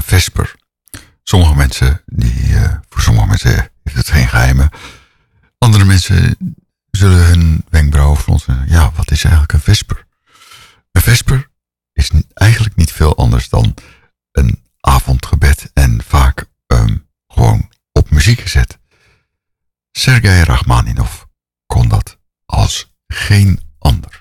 vesper. Voor sommige mensen heeft het geen geheimen. Andere mensen zullen hun wenkbrauwen fronsen. Ja, wat is eigenlijk een vesper? Een vesper is eigenlijk niet veel anders dan een avondgebed en vaak gewoon op muziek gezet. Sergei Rachmaninov kon dat als geen ander.